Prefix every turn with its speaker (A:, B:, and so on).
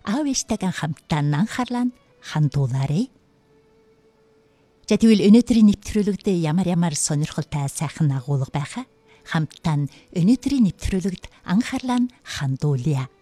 A: аав ээжтэйгээ хамтдаа анхаарлаа хандуулаарай. За тэгвэл өнөөдрийн нэвтрүүлэгт ямар сонирхолтой сайхан агуулга байхаа хамтдаа өнөөдрийн нэвтрүүлэгт анхаарлаа хандуулъя.